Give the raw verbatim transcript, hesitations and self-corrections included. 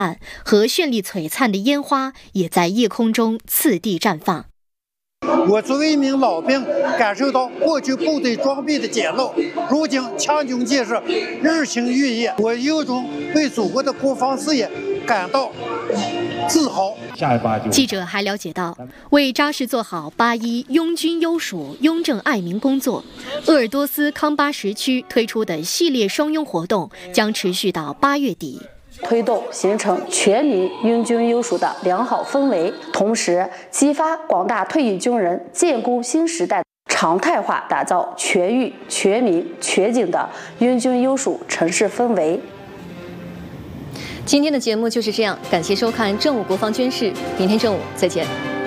和绚丽璀璨的烟花也在夜空中次第绽放。 我作为一名老兵，感受到过去部队装备的简陋，如今强军建设日新月异，我有种为祖国的国防事业感到自豪。 记者还了解到，为扎实做好八一拥军优属、拥政爱民工作，鄂尔多斯康巴什区推出的系列双拥活动将持续到八月底。 推动形成全民拥军优属的良好氛围，同时激发广大退役军人建功新时代，常态化打造全域、全民、全警的拥军优属城市氛围。 今天的节目就是这样，感谢收看正午国防军事，明天正午再见。